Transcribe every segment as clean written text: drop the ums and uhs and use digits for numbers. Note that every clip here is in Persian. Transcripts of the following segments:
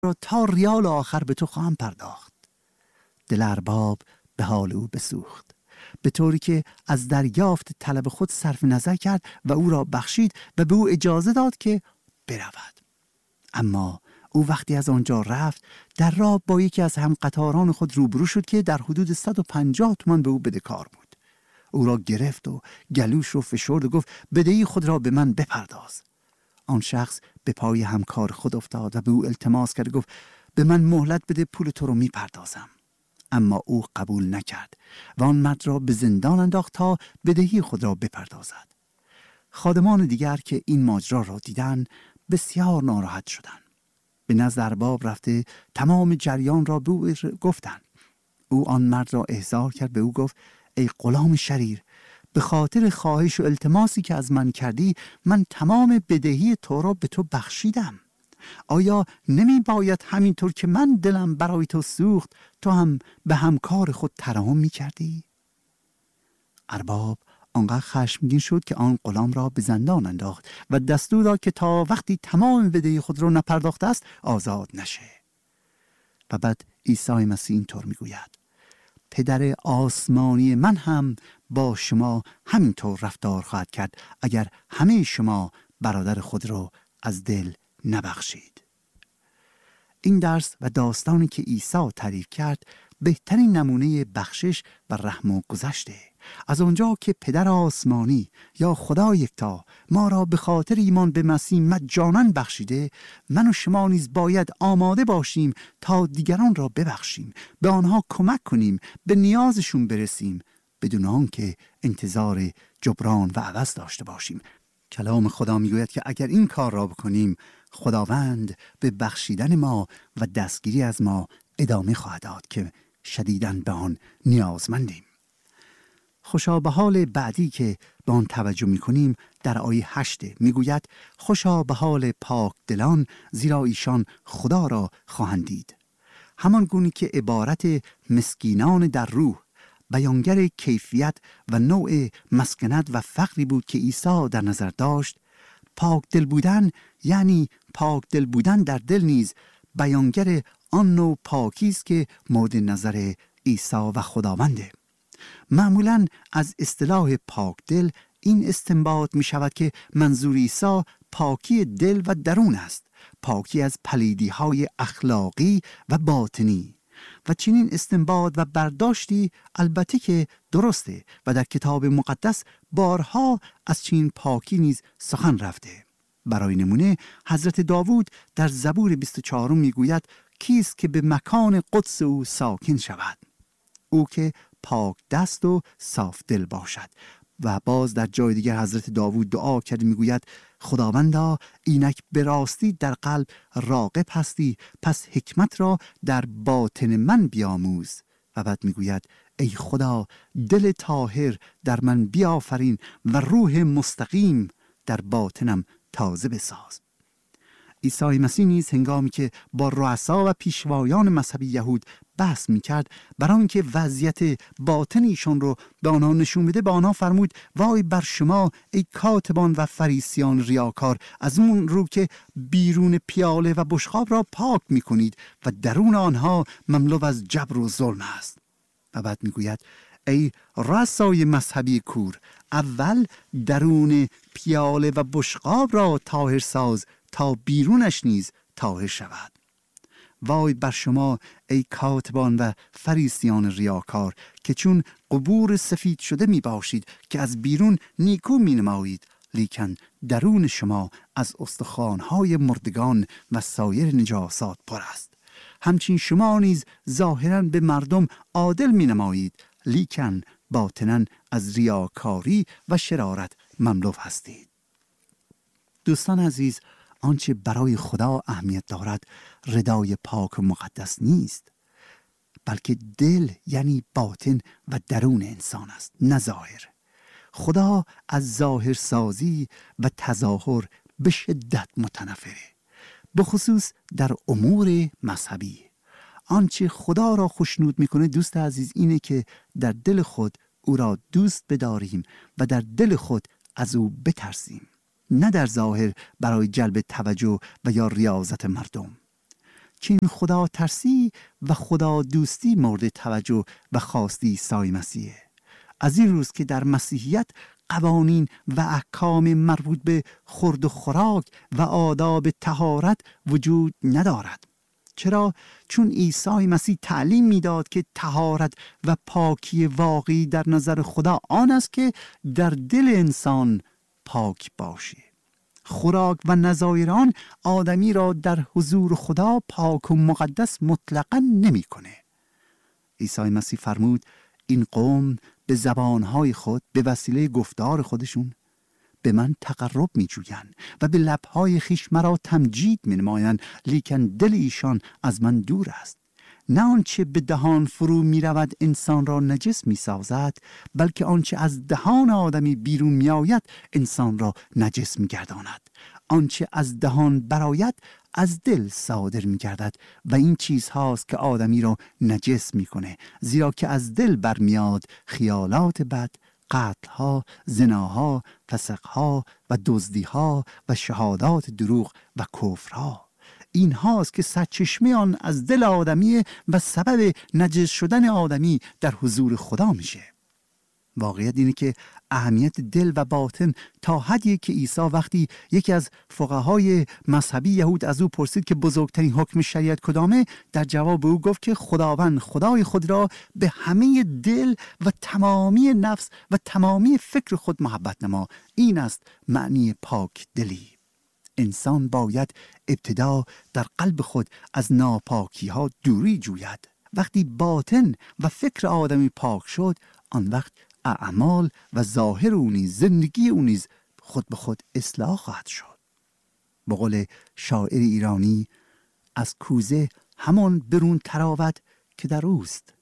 را تا ریال آخر به تو خواهم پرداخت. دل ارباب به حال او بسوخت، به طوری که از دریافت طلب خود صرف نظر کرد و او را بخشید و به او اجازه داد که برود. اما او وقتی از آنجا رفت در راه با یکی از همقطاران خود روبرو شد که در حدود 150 تومان به او بدهکار بود. او را گرفت و گلوش رو فشرد و گفت بدهی خود را به من بپرداز. آن شخص به پای همکار خود افتاد و به او التماس کرد و گفت به من مهلت بده، پول تو رو میپردازم. اما او قبول نکرد و آن مرد را به زندان انداخت تا بدهی خود را بپردازد. خادمان دیگر که این ماجرا را دیدند بسیار ناراحت شدند. به نزد ارباب رفته تمام جریان را به او گفتند. او آن مرد را احضار کرد، به او گفت ای غلام شریر، به خاطر خواهش و التماسی که از من کردی من تمام بدهی تو را به تو بخشیدم. آیا نمی باید همینطور که من دلم برای تو سوخت تو هم به همکار خود ترحم می کردی؟ ارباب آنقدر خشمگین شد که آن غلام را به زندان انداخت و دستور داد که تا وقتی تمام بدهی خود را نپرداخته است آزاد نشه. و بعد عیسی مسیح اینطور میگوید پدر آسمانی من هم با شما همینطور رفتار خواهد کرد اگر همه شما برادر خود را از دل نبخشید. این درس و داستانی که عیسی تعریف کرد بهترین نمونه بخشش و رحم و گذشته. از آنجا که پدر آسمانی یا خدا یکتا ما را به خاطر ایمان به مسیح مجانا بخشیده، من و شما نیز باید آماده باشیم تا دیگران را ببخشیم، به آنها کمک کنیم، به نیازشون برسیم بدون آنکه انتظار جبران و عوض داشته باشیم. کلام خدا میگوید که اگر این کار را بکنیم خداوند به بخشیدن ما و دستگیری از ما ادامه خواهد داد که شدیداً به آن نیازمندیم. خوشا به حال بعدی که به آن توجه می‌کنیم در آیه 8 میگوید خوشا به حال پاک دلان زیرا ایشان خدا را خواهند دید. همان گونه که عبارت مسکینان در روح بیانگر کیفیت و نوع مسکنت و فقری بود که عیسی در نظر داشت، پاک دل بودن یعنی پاک دل بودن در دل نیز بیانگر آن نوع پاکی است که مورد نظر عیسی و خداونده. معمولاً از اصطلاح پاک دل این استنباط می شود که منظور عیسی پاکی دل و درون است، پاکی از پلیدی‌های اخلاقی و باطنی. و چنین استنباط و برداشتی البته که درسته و در کتاب مقدس بارها از چنین پاکی نیز سخن رفته. برای نمونه حضرت داوود در زبور 24 میگوید کیست که به مکان قدس او ساکن شود؟ او که پاک دست و صاف دل باشد. و باز در جای دیگر حضرت داوود دعا کرده میگوید خداوندا اینک به راستی در قلب راغب هستی، پس حکمت را در باطن من بیاموز. و بعد میگوید ای خدا دل طاهر در من بیافرین و روح مستقیم در باطنم تازه بساز. عیسی مسیح نیز هنگامی که با رؤسا و پیشوایان مذهبی یهود بحث می‌کرد برای اینکه وضعیت باطن ایشان رو به آنها نشون بده، به آنها فرمود وای بر شما ای کاتبان و فریسیان ریاکار، از اون رو که بیرون پیاله و بشقاب را پاک می‌کنید و درون آنها مملو از جبر و ظلم است. و بعد میگوید ای رؤسای مذهبی کور، اول درون پیاله و بشقاب را طاهر ساز تا بیرونش نیز طاهر شود. وای بر شما ای کاتبان و فریسیان ریاکار که چون قبور سفید شده می باشید که از بیرون نیکو می نمایید، لیکن درون شما از استخوان‌های مردگان و سایر نجاسات پر است. همچنین شما نیز ظاهراً به مردم عادل می نمایید، لیکن باطناً از ریاکاری و شرارت مملو هستید. دوستان عزیز، آنچه برای خدا اهمیت دارد ردای پاک و مقدس نیست، بلکه دل یعنی باطن و درون انسان است، نه ظاهر. خدا از ظاهر سازی و تظاهر به شدت متنفره، به خصوص در امور مذهبی. آنچه خدا را خوشنود میکنه دوست عزیز اینه که در دل خود او را دوست بداریم و در دل خود از او بترسیم، نه در ظاهر برای جلب توجه و یا ریاضت مردم. که این خدا ترسی و خدا دوستی مورد توجه و خواسته عیسی مسیحه. از این روز که در مسیحیت قوانین و احکام مربوط به خورد و خوراک و آداب طهارت وجود ندارد. چرا؟ چون عیسی مسیح تعلیم میداد که طهارت و پاکی واقعی در نظر خدا آن است که در دل انسان پاک باشه. خوراک و نظایر آن آدمی را در حضور خدا پاک و مقدس مطلقاً نمی کنه. عیسی مسیح فرمود این قوم به زبانهای خود به وسیله گفتار خودشون به من تقرب می جویند و به لبهای خیش مرا تمجید می نمایند، لیکن دل ایشان از من دور است. نه آنچه به دهان فرو می رود انسان را نجس می سازد، بلکه آنچه از دهان آدمی بیرون می آید انسان را نجس می گرداند. آنچه از دهان براید از دل صادر می گردد و این چیز هاست که آدمی را نجس می کنه، زیرا که از دل برمیاد خیالات بد، قتل‌ها، زناها، فسق‌ها و دزدی‌ها و شهادات دروغ و کفرها. این هاست که سرچشمه آن از دل آدمیه و سبب نجس شدن آدمی در حضور خدا میشه. واقعیت اینه که اهمیت دل و باطن تا حدیه که عیسی وقتی یکی از فقهای مذهبی یهود از او پرسید که بزرگترین حکم شریعت کدامه، در جواب او گفت که خداوند خدای خود را به همه دل و تمامی نفس و تمامی فکر خود محبت نما. این است معنی پاک دلی. انسان باید ابتدا در قلب خود از ناپاکی ها دوری جوید. وقتی باطن و فکر آدمی پاک شد، آن وقت اعمال و ظاهر او نیز، زندگی او نیز خود به خود اصلاح خواهد شد. به قول شاعر ایرانی، از کوزه همان برون تراود که در اوست.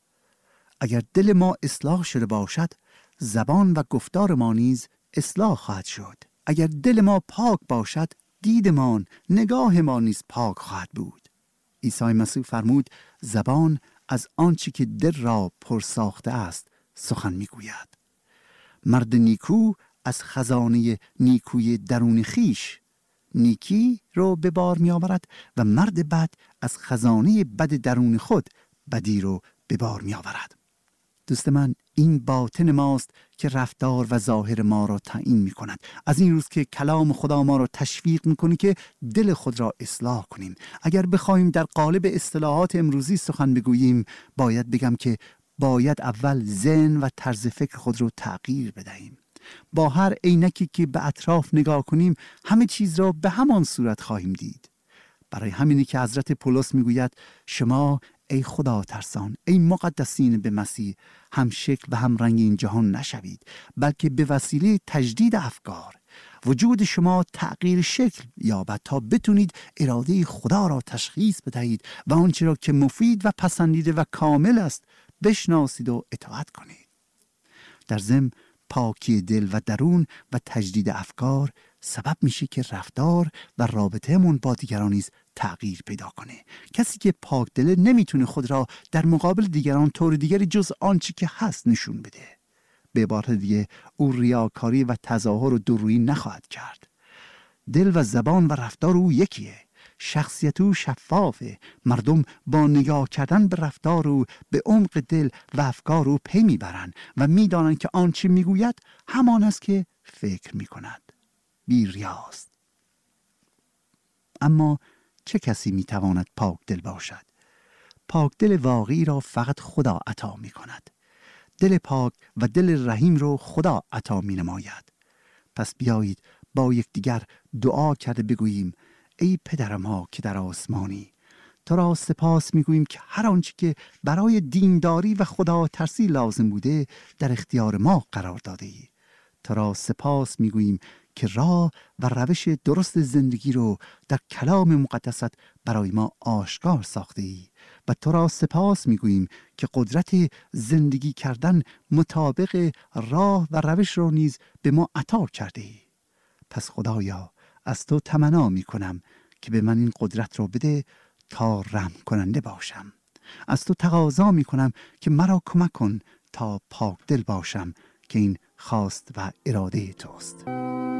اگر دل ما اصلاح شده باشد، زبان و گفتار ما نیز اصلاح خواهد شد. اگر دل ما پاک باشد، دیدمان، نگاه ما نیز پاک خواهد بود. عیسی مسیح فرمود زبان از آنچه که دل را پر ساخته است سخن میگوید. مرد نیکو از خزانه نیکوی درون خیش نیکی رو به بار می آورد و مرد بد از خزانه بد درون خود بدی رو به بار می آورد. دوست من، این باطن ماست که رفتار و ظاهر ما را تعیین می کند. از این روز که کلام خدا ما را تشویق می کنه که دل خود را اصلاح کنیم. اگر بخوایم در قالب اصطلاحات امروزی سخن بگوییم، باید بگم که باید اول ذهن و طرز فکر خود را تغییر بدهیم. با هر عینکی که به اطراف نگاه کنیم، همه چیز را به همان صورت خواهیم دید. برای همینی که حضرت پولس میگوید شما ای خدا ترسان، ای مقدسین به مسیح، هم شکل و هم رنگ این جهان نشوید، بلکه به وسیله تجدید افکار وجود شما تغییر شکل یابد تا بتونید اراده خدا را تشخیص بدهید و آنچه را که مفید و پسندیده و کامل است بشناسید و اطاعت کنید. در ضمن پاکی دل و درون و تجدید افکار سبب میشه که رفتار و رابطه‌مون با دیگران نیز تغییر پیدا کنه. کسی که پاک دله نمیتونه خود را در مقابل دیگران طور دیگری جز آنچه که هست نشون بده. به عبارت دیگه او ریاکاری و تظاهر و دورویی نخواهد کرد. دل و زبان و رفتار او یکیه. شخصیت او شفافه. مردم با نگاه کردن به رفتار او به عمق دل و افکار او پی میبرند و میدانند که آنچه میگوید همان است که فکر میکند. بی ریاست. اما چه کسی میتواند پاک دل باشد؟ پاک دل واقعی را فقط خدا عطا میکند. دل پاک و دل رحیم رو خدا عطا می نماید. پس بیایید با یکدیگر دعا کرده بگوییم ای پدر ما که در آسمانی، تو را سپاس میگوییم که هر آنچه که برای دینداری و خدا ترسی لازم بوده در اختیار ما قرار داده ای. تو را سپاس میگوییم که راه و روش درست زندگی رو در کلام مقدست برای ما آشکار ساخته ای و تو را سپاس میگوییم که قدرت زندگی کردن مطابق راه و روش رو نیز به ما عطا کرده ای. پس خدایا از تو تمنا میکنم که به من این قدرت رو بده تا رحم کننده باشم. از تو تقاضا میکنم که مرا کمک کن تا پاک دل باشم که این خواست و اراده توست.